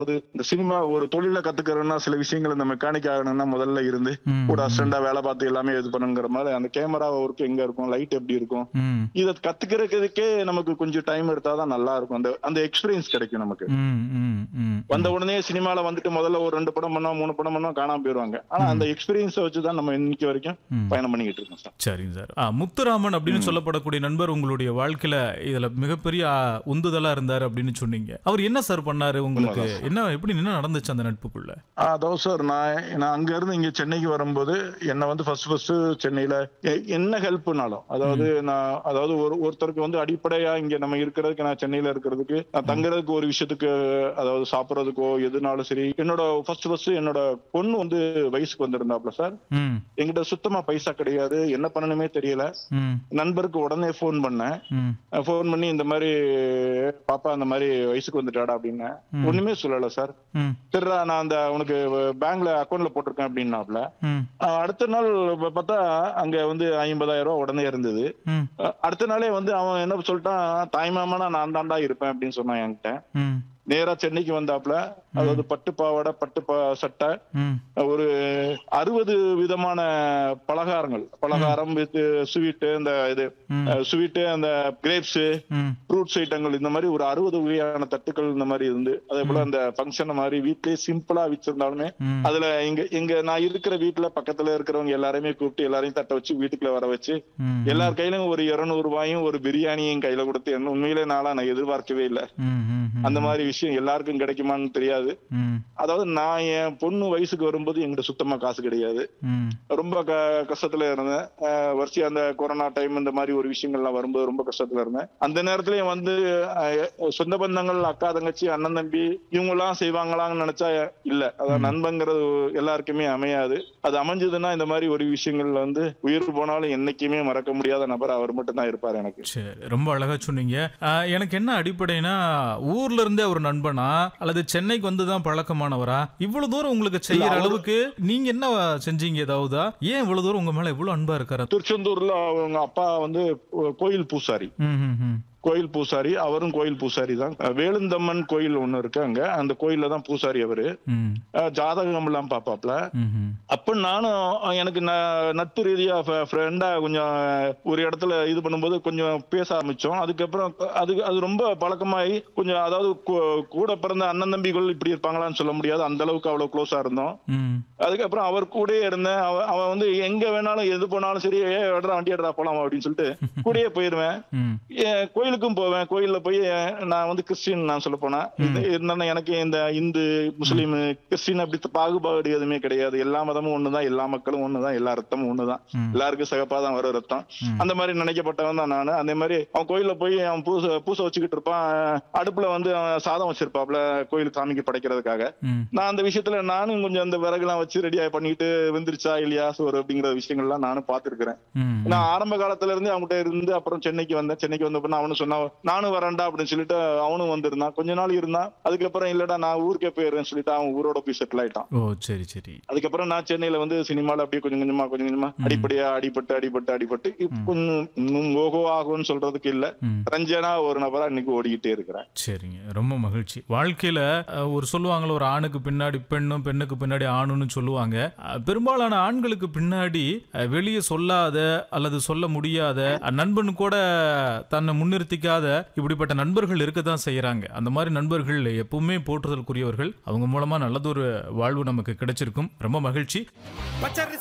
இந்த சினிமா ஒரு தொழில கத்துக்கிறோம்னா சில விஷயங்கள் இந்த மெக்கானிக் ஆகணும்னா முதல்ல இருந்து கூட அசிஸ்டண்டா வேலை பார்த்து எல்லாமே இது பண்ணுங்கிற மாதிரி அந்த கேமரா ஒர்க் எங்க இருக்கும், லைட் எப்படி இருக்கும், இத கத்துக்கிறதுக்கே நமக்கு கொஞ்சம் டைம் எடுத்தாதான் நல்லா இருக்கும். அந்த அந்த எக்ஸ்பீரியன்ஸ் கிடைக்கும் நமக்கு. வந்த உடனே சினிமால வந்துட்டு முதல்ல ஒரு 2 படம் பண்ணா 3 படம் பண்ணா காணாம போயிருவாங்க. ஆனா அந்த எக்ஸ்பீரியன்ஸை வச்சுதான் நம்ம இன்னைக்கு வரைக்கும் பயணம் பண்ணிக்கிட்டு இருக்கோம் சார். சரிங்க சார். முத்துராமன் அப்படின்னு சொல்லப்படக்கூடிய நண்பர் உங்களுடைய வாழ்க்கையில இதுல மிகப்பெரிய உந்துதலா இருந்தாரு அப்படின்னு சொன்னீங்க. அவர் என்ன சார் பண்ணாரு உங்களுக்கு? எப்படி நடந்துச்சு அந்த நட்புக்குள்ள? அதாவது சார் நான் அங்க இருந்து இங்க சென்னைக்கு வரும்போது என்ன வந்து ஃபர்ஸ்ட் சென்னையில என்ன ஹெல்ப்னாலும், அதாவது ஒருத்தருக்கு வந்து அடிப்படையா இங்க நம்ம இருக்கிறதுக்கு, நான் சென்னையில இருக்கிறதுக்கு, நான் தங்குறதுக்கு, ஒரு விஷயத்துக்கு, அதாவது சாப்பிடறதுக்கோ எதுனாலும் சரி, என்னோட ஃபர்ஸ்ட் என்னோட பொண்ணு வந்து வயசுக்கு வந்திருந்தாப்ல சார். என்கிட்ட சுத்தமா பைசா கிடையாது, என்ன பண்ணணுமே தெரியல. நண்பருக்கு உடனே போன் பண்ணேன். போன் பண்ணி இந்த மாதிரி பாப்பா அந்த மாதிரி வயசுக்கு வந்துட்டாடா அப்படின்னு. ஒண்ணுமே சொல்லல சார். சரிடா நான் அந்த உனக்கு பேங்க்ல அக்கௌண்ட்ல போட்டிருக்கேன் அப்படின்னாப்ல. அடுத்த நாள் பார்த்தா அங்க வந்து 50,000 ரூபாய் உடனே இருந்தது. அடுத்த நாளே வந்து அவன் என்ன சொல்லிட்டான், தாய்மாமனா நான் தாண்டா இருப்பேன் அப்படின்னு சொன்னான் என்கிட்ட. நேரா சென்னைக்கு வந்தாப்ல. அதாவது பட்டு பாவாடை, பட்டு சட்டை, ஒரு 60 விதமான பலகாரம் வித் ஸ்வீட்டு, அந்த இது ஸ்வீட்டு, அந்த கிரேப்ஸ், ஃப்ரூட்ஸ் ஐட்டங்கள், இந்த மாதிரி ஒரு 60 வகையான தட்டுக்கள் இந்த மாதிரி இருந்து, அதே போல அந்த ஃபங்க்ஷன் மாதிரி வீட்லயே சிம்பிளா வச்சிருந்தாலுமே அதுல எங்க நான் இருக்கிற வீட்டுல பக்கத்துல இருக்கிறவங்க எல்லாருமே கூப்பிட்டு எல்லாரையும் தட்ட வச்சு வீட்டுக்குள்ள வர வச்சு எல்லார் கையிலும் ஒரு 200 ரூபாயும் ஒரு பிரியாணியும் கையில கொடுத்து, என்ன உண்மையிலே நான் எதிர்பார்க்கவே இல்லை. அந்த மாதிரி விஷயம் எல்லாருக்கும் கிடைக்குமான்னு தெரியாது. அதாவது நான் என் பொண்ணு வயசுக்கு வரும்போது எங்கிட்ட சுத்தமா காசு கிடையாது. ரொம்ப கஷ்டத்துல இருந்தேன். வருஷம் அந்த கொரோனா டைம் இந்த மாதிரி ஒரு விஷயங்கள்லாம் வரும்போது ரொம்ப கஷ்டத்துல இருந்தேன். அந்த நேரத்திலயும் வந்து சொந்த பந்தங்கள், அக்கா தங்கச்சி, அண்ணன் தம்பி இவங்க எல்லாம் செய்வாங்களான்னு நினைச்சா இல்ல. அதாவது நண்பங்கிறது எல்லாருக்குமே அமையாது. அது அமைஞ்சதுன்னா இந்த மாதிரி ஒரு விஷயங்கள்ல வந்து உயிர் போனாலும் என்னைக்குமே மறக்க முடியாத நபர் அவர் மட்டும் தான் இருப்பார் எனக்கு. ரொம்ப அழகா சொன்னீங்க. எனக்கு என்ன அடிப்படைனா, ஊர்ல இருந்தே ஒரு நண்பனா அல்லது சென்னைக்கு வந்துதான் பழக்கமானவரா? இவ்வளவு தூரம் உங்களுக்கு செய்யற அளவுக்கு நீங்க என்ன செஞ்சீங்க? ஏதாவது ஏன் இவ்வளவு தூரம் உங்க மேல இவ்வளவு அன்பா இருக்காரு? திருச்செந்தூர்ல அவங்க அப்பா வந்து கோயில் பூசாரி. அவரும் கோயில் பூசாரி தான். வேலுந்தம்மன் கோயில் ஒண்ணு இருக்கு அங்க, அந்த கோயில்ல தான் பூசாரி அவரு. ஜாதகம் எல்லாம் பாப்பாப்ல. அப்ப நானும் எனக்கு நட்பு ரீதியா ஃப்ரெண்டா கொஞ்சம் ஒரு இடத்துல இது பண்ணும்போது கொஞ்சம் பேச ஆரம்பிச்சோம். அதுக்கப்புறம் அது ரொம்ப பழக்கமாயி கொஞ்சம், அதாவது கூட பிறந்த அண்ணன் தம்பிகள் இப்படி இருப்பாங்களான்னு சொல்ல முடியாது, அந்த அளவுக்கு அவ்வளவு க்ளோஸா இருந்தோம். அதுக்கப்புறம் அவர் கூட இருந்தேன். அவன் வந்து எங்க வேணாலும் எது போனாலும் சரி, வண்டி எடுறா போலாம் அப்படின்னு சொல்லிட்டு கூடயே போயிருவேன். கோயிலுக்கும் போவேன். கோயில்ல போய் நான் வந்து கிறிஸ்டின், நான் சொல்ல போனா இருந்தாலும் எனக்கு இந்த இந்து, முஸ்லீம், கிறிஸ்டின் அப்படி பாகுபாடு எதுவுமே கிடையாது. எல்லா மதமும் ஒண்ணுதான், எல்லா மக்களும் ஒண்ணுதான், எல்லா ரத்தமும் ஒண்ணுதான், எல்லாருக்கும் சிகப்பாதான் வரும் ரத்தம். அந்த மாதிரி நினைக்கப்பட்டவன் தான் நானு. அதே மாதிரி அவன் கோயில்ல போய் அவன் பூசை வச்சுக்கிட்டு இருப்பான். அடுப்புல வந்து அவன் சாதம் வச்சிருப்பாப்ல கோயில் சாமிக்கு படைக்கிறதுக்காக. நான் அந்த விஷயத்துல நானும் கொஞ்சம் அந்த விறகுலாம் வச்சு ரெடியா பண்ணிட்டு வெந்துருச்சா இல்லையா சோறு அப்படிங்கிற விஷயங்கள்லாம் நானும் பாத்துருக்கிறேன். நான் ஆரம்ப காலத்துல இருந்து அவங்ககிட்ட இருந்து அப்புறம் சென்னைக்கு வந்தேன். சென்னைக்கு வந்த அவனு சொன்னா நானும் வரேன்டா அப்படின்னு சொல்லிட்டு அவனும் வந்திருந்தான். கொஞ்ச நாள் இருந்தான். அதுக்கப்புறம் இல்லடா நான் ஊருக்கே போயிடுறேன்னு சொல்லிட்டு அவன் ஊரோட போய் செட்டில் ஆயிட்டான். அதுக்கப்புறம் நான் சென்னையில வந்து சினிமால அப்படியே கொஞ்சம் கொஞ்சமா அடிப்படையா அடிபட்டு கொஞ்சம் ஓகோ ஆகும்னு சொல்றதுக்கு இல்ல, ரஞ்சனா ஒரு நபரா இன்னைக்கு ஓடிக்கிட்டே இருக்கிறேன். சரிங்க, ரொம்ப மகிழ்ச்சி. வாழ்க்கையில ஒரு சொல்லுவாங்களா, ஒரு ஆணுக்கு பின்னாடி பெண்ணும், பெண்ணுக்கு பின்னாடி ஆணுன்னு சொல்லுவாங்க. பெரும்பாலான ஆண்களுக்கு பின்னாடி வெளியே சொல்லாத அல்லது சொல்ல முடியாத நண்பன் கூட தன்னை முன்னிறுத்திக்காத இப்படிப்பட்ட நண்பர்கள் இருக்கத்தான் செய்யறாங்க. அந்த மாதிரி நண்பர்கள் எப்பவுமே போற்றுதலுக்குரியவர்கள். அவங்க மூலமா நல்லதொரு வாழ்வு நமக்கு கிடைச்சிருக்கும். ரொம்ப மகிழ்ச்சி.